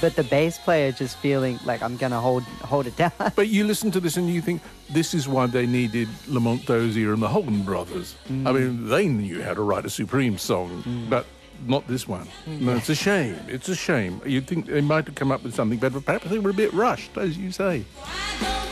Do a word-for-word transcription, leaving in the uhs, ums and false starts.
but the bass player just feeling like I'm going to hold hold it down. But you listen to this and you think, this is why they needed Lamont Dozier and the Holden brothers. Mm. I mean, they knew how to write a Supreme song, mm. but not this one. Mm. No, it's a shame. It's a shame. You'd think they might have come up with something better, but perhaps they were a bit rushed, as you say.